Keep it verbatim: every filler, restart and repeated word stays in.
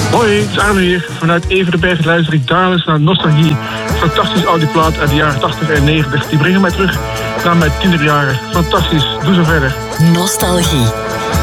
Hoi, het is Arno hier. Vanuit Everdenberg luister ik dagelijks naar Nostalgie. Fantastisch audioplaat uit de jaren tachtig en negentig. Die brengen mij terug naar mijn tienerjaren. Fantastisch, doe zo verder. Nostalgie.